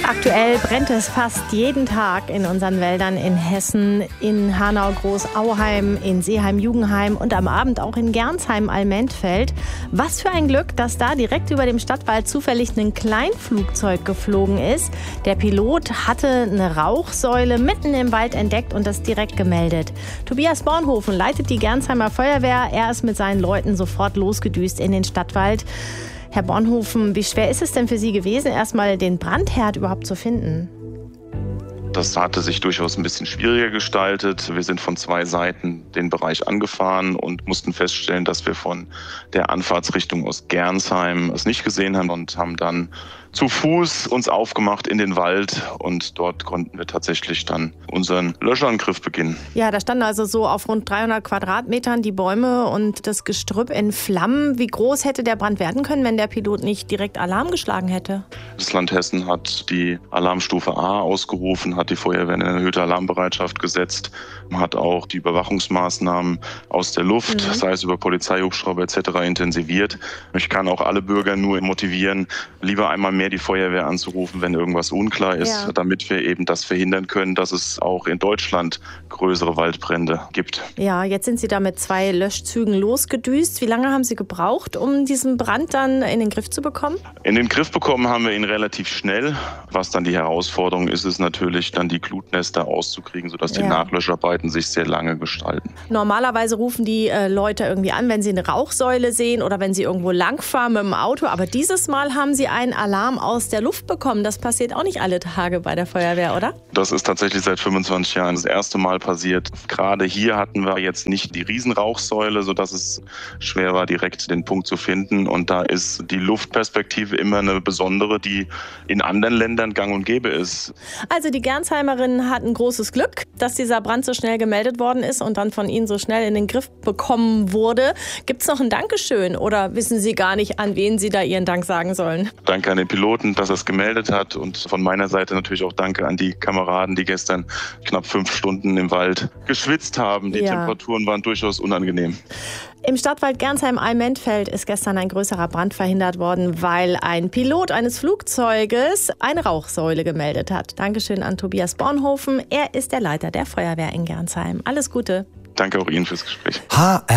Aktuell brennt es fast jeden Tag in unseren Wäldern in Hessen, in Hanau-Groß-Auheim, in Seeheim-Jugenheim und am Abend auch in Gernsheim-Allmentfeld. Was für ein Glück, dass da direkt über dem Stadtwald zufällig ein Kleinflugzeug geflogen ist. Der Pilot hatte eine Rauchsäule mitten im Wald entdeckt und das direkt gemeldet. Tobias Bornhofen leitet die Gernsheimer Feuerwehr. Er ist mit seinen Leuten sofort losgedüst in den Stadtwald. Herr Bornhofen, wie schwer ist es denn für Sie gewesen, erstmal den Brandherd überhaupt zu finden? Das hatte sich durchaus ein bisschen schwieriger gestaltet. Wir sind von 2 Seiten den Bereich angefahren und mussten feststellen, dass wir von der Anfahrtsrichtung aus Gernsheim es nicht gesehen haben und haben dann zu Fuß uns aufgemacht in den Wald und dort konnten wir tatsächlich dann unseren Löschangriff beginnen. Ja, da standen also so auf rund 300 Quadratmetern die Bäume und das Gestrüpp in Flammen. Wie groß hätte der Brand werden können, wenn der Pilot nicht direkt Alarm geschlagen hätte? Das Land Hessen hat die Alarmstufe A ausgerufen, hat die Feuerwehr in eine erhöhte Alarmbereitschaft gesetzt, hat auch die Überwachungsmaßnahmen aus der Luft, sei es über Polizeihubschrauber etc. intensiviert. Ich kann auch alle Bürger nur motivieren, lieber einmal mehr die Feuerwehr anzurufen, wenn irgendwas unklar ist, damit wir eben das verhindern können, dass es auch in Deutschland größere Waldbrände gibt. Ja, jetzt sind Sie da mit 2 Löschzügen losgedüst. Wie lange haben Sie gebraucht, um diesen Brand dann in den Griff zu bekommen? In den Griff bekommen haben wir ihn relativ schnell. Was dann die Herausforderung ist, ist natürlich dann die Glutnester auszukriegen, sodass die Nachlöscharbeiten sich sehr lange gestalten. Normalerweise rufen die Leute irgendwie an, wenn sie eine Rauchsäule sehen oder wenn sie irgendwo langfahren mit dem Auto. Aber dieses Mal haben Sie einen Alarm aus der Luft bekommen. Das passiert auch nicht alle Tage bei der Feuerwehr, oder? Das ist tatsächlich seit 25 Jahren das erste Mal passiert. Gerade hier hatten wir jetzt nicht die Riesenrauchsäule, sodass es schwer war, direkt den Punkt zu finden. Und da ist die Luftperspektive immer eine besondere, die in anderen Ländern gang und gäbe ist. Also die Gernsheimerin hat ein großes Glück, dass dieser Brand so schnell gemeldet worden ist und dann von Ihnen so schnell in den Griff bekommen wurde. Gibt es noch ein Dankeschön oder wissen Sie gar nicht, an wen Sie da Ihren Dank sagen sollen? Danke an den Piloten, dass er es gemeldet hat und von meiner Seite natürlich auch danke an die Kameraden, die gestern knapp 5 Stunden im Wald geschwitzt haben. Die Temperaturen waren durchaus unangenehm. Im Stadtwald Gernsheim-Allmentfeld ist gestern ein größerer Brand verhindert worden, weil ein Pilot eines Flugzeuges eine Rauchsäule gemeldet hat. Dankeschön an Tobias Bornhofen. Er ist der Leiter der Feuerwehr in Gernsheim. Alles Gute. Danke auch Ihnen fürs Gespräch.